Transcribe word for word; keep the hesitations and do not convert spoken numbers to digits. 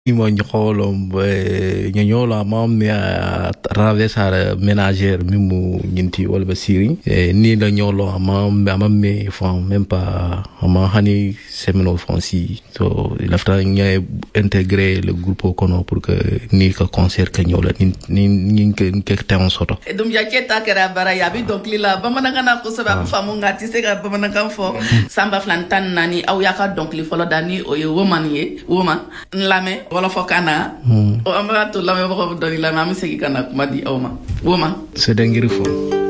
mo nyolo nyolo mam ne a travers a ménagère mimu nyinti wala basiri ni la nyolo mam mam me fon même pas ma hani seminole français so il a fallu intégrer le groupe kono pour que ni ka concert ka nyolo ni ni ni ke temps soto dum ya keta kera bara ya bi donc lila bamananga na ko seba famu ngati se ga bamananga fo samba flantan nani aw ya ka donc li folo dani o ye woman ye woman lame wala fokana o amra to lame bako doni lame am segi kana kuma di awma woma c'est dengiri fo